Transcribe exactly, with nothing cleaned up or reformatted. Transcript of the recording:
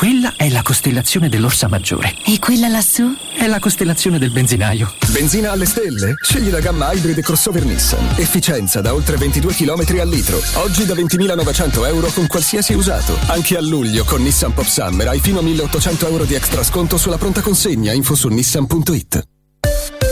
Quella è la costellazione dell'Orsa Maggiore. E quella lassù? È la costellazione del benzinaio. Benzina alle stelle? Scegli la gamma Hybrid e crossover Nissan. Efficienza da oltre ventidue chilometri al litro. Oggi da ventimilanovecento euro con qualsiasi usato. Anche a luglio con Nissan Pop Summer hai fino a milleottocento euro di extra sconto sulla pronta consegna. Info su nissan punto it.